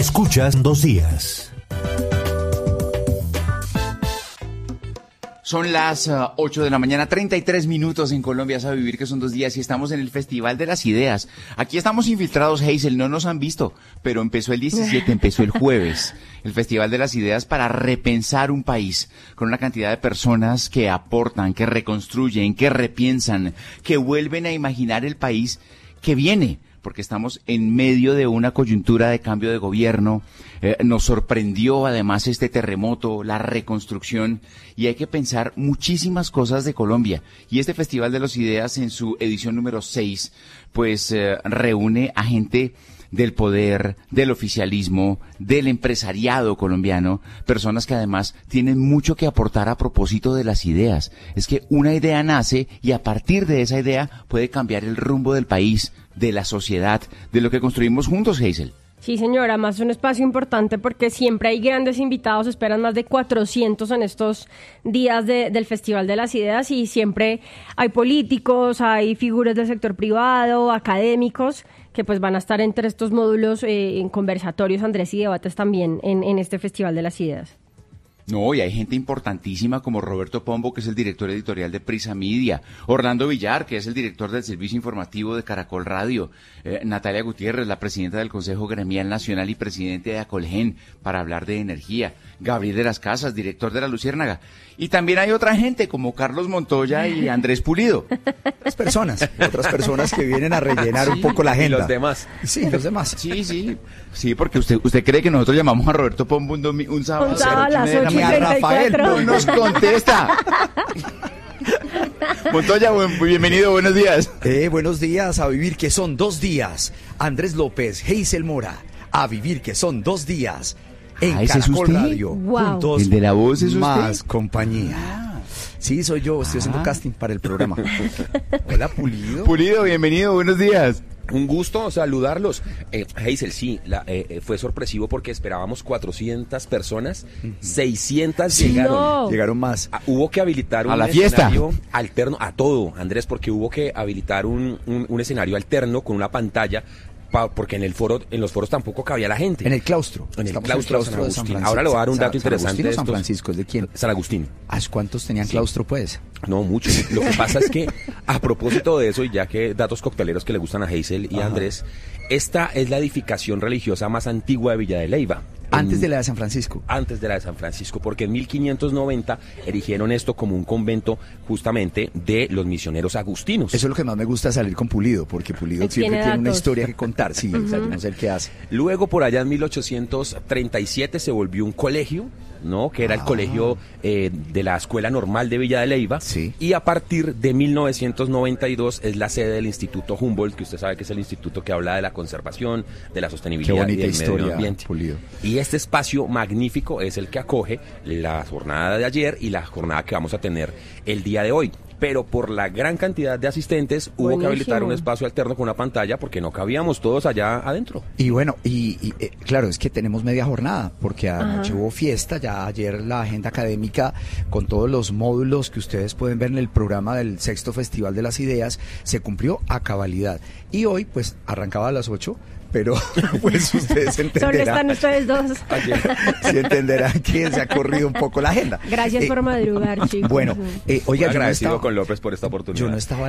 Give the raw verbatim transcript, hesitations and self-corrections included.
Escuchas Dos Días. Son las uh, ocho de la mañana, treinta y tres minutos en Colombia, a vivir que son dos días y estamos en el Festival de las Ideas. Aquí estamos infiltrados, Hazel, no nos han visto, pero empezó el diecisiete, empezó el jueves, el Festival de las Ideas para repensar un país con una cantidad de personas que aportan, que reconstruyen, que repiensan, que vuelven a imaginar el país que viene. Porque estamos en medio de una coyuntura de cambio de gobierno, eh, nos sorprendió además este terremoto, la reconstrucción, y hay que pensar muchísimas cosas de Colombia. Y este Festival de las Ideas en su edición número seis, pues eh, reúne a gente del poder, del oficialismo, del empresariado colombiano, personas que además tienen mucho que aportar a propósito de las ideas. Es que una idea nace y a partir de esa idea puede cambiar el rumbo del país, de la sociedad, de lo que construimos juntos, Hazel. Sí, señora, más un espacio importante porque siempre hay grandes invitados, esperan más de cuatrocientos en estos días de, del Festival de las Ideas y siempre hay políticos, hay figuras del sector privado, académicos, que pues van a estar entre estos módulos eh, en conversatorios, Andrés, y debates también en, en este Festival de las Ideas. No, y hay gente importantísima como Roberto Pombo, que es el director editorial de Prisa Media, Orlando Villar, que es el director del servicio informativo de Caracol Radio, eh, Natalia Gutiérrez, la presidenta del Consejo Gremial Nacional y presidente de Acolgen, para hablar de energía, Gabriel de las Casas, director de La Luciérnaga, y también hay otra gente como Carlos Montoya y Andrés Pulido. Otras personas, otras personas que vienen a rellenar sí, un poco la agenda. Y los demás. Sí, los demás. Sí, sí, sí, porque usted usted cree que nosotros llamamos a Roberto Pombo un, domi- un sábado. Un sábado a las ocho y a Rafael no nos contesta. Montoya, bienvenido, buenos días. Eh, buenos días, a vivir que son dos días. Andrés López, Hazel Mora, a vivir que son dos días. En Ah, ¿ese es Caracol usted? Radio, Wow. juntos, ¿El de la voz es usted? más compañía. Ah. Sí, soy yo, estoy haciendo Ah. casting para el programa. Hola, Pulido. Pulido, bienvenido, buenos días. Un gusto saludarlos. Eh, Hazel, sí, la, eh, fue sorpresivo porque esperábamos cuatrocientas personas, seiscientas Sí, llegaron. No. Llegaron más. Ah, hubo que habilitar un A la fiesta. escenario alterno, a todo, Andrés, porque hubo que habilitar un, un, un escenario alterno con una pantalla, pa, porque en el foro, en los foros tampoco cabía la gente. En el claustro. En el Estamos claustro de San Agustín. Ahora le voy a dar un dato San- interesante ¿San Agustín o de San estos- Francisco? ¿Es de quién? San Agustín. ¿Ah, ¿Cuántos tenían Sí. claustro, pues? No, mucho. Lo que pasa es que, a propósito de eso, y ya que datos cocteleros que le gustan a Hazel y a Ajá. Andrés, esta es la edificación religiosa más antigua de Villa de Leyva. Antes En- de la de San Francisco. Antes de la de San Francisco, porque en mil quinientos noventa erigieron esto como un convento justamente de los misioneros agustinos. Eso es lo que más me gusta, salir con Pulido, porque Pulido Él siempre tiene tiene una datos. historia que contar. Sí, exacto, no sé el qué hace. Luego, por allá en mil ochocientos treinta y siete, se volvió un colegio, ¿no? Que era el Ah. colegio eh, de la Escuela Normal de Villa de Leyva. Sí. Y a partir de mil novecientos noventa y dos es la sede del Instituto Humboldt, que usted sabe que es el instituto que habla de la conservación, de la Qué sostenibilidad y bonita del historia, medio ambiente. Pulido. Y este espacio magnífico es el que acoge la jornada de ayer y la jornada que vamos a tener el día de hoy. Pero por la gran cantidad de asistentes hubo Buenísimo. que habilitar un espacio alterno con una pantalla porque no cabíamos todos allá adentro. Y bueno, y, y, eh, claro, es que tenemos media jornada, porque anoche Ajá. hubo fiesta, ya ayer la agenda académica con todos los módulos que ustedes pueden ver en el programa del Sexto Festival de las Ideas, se cumplió a cabalidad. Y hoy, pues, arrancaba a las ocho, pero pues ustedes Solo entenderán, están ustedes dos. sí entenderán que se ha corrido un poco la agenda. Gracias Eh, por madrugar, chicos. Bueno, eh, oiga, yo no agradecido estaba, con López por esta oportunidad. yo no estaba